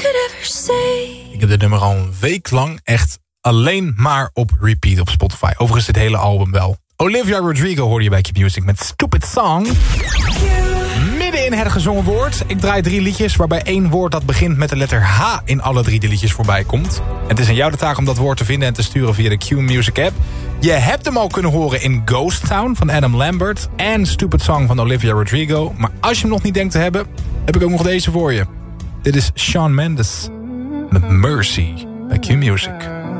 Ik heb dit nummer al een week lang echt alleen maar op repeat op Spotify. Overigens dit hele album wel. Olivia Rodrigo hoorde je bij Q-Music met Stupid Song. Midden in het gezongen woord. Ik draai 3 liedjes waarbij 1 woord dat begint met de letter H in alle 3 de liedjes voorbij komt. Het is aan jou de taak om dat woord te vinden en te sturen via de Q-Music app. Je hebt hem al kunnen horen in Ghost Town van Adam Lambert en Stupid Song van Olivia Rodrigo. Maar als je hem nog niet denkt te hebben, heb ik ook nog deze voor je. Dit is Shawn Mendes met Mercy bij Q-Music.